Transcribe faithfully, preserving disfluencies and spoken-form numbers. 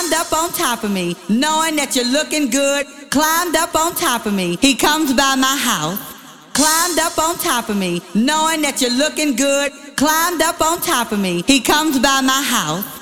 climbed up on top of me, knowing that you're looking good, climbed up on top of me. He comes by my house, climbed up on top of me, knowing that you're looking good, climbed up on top of me. He comes by my house.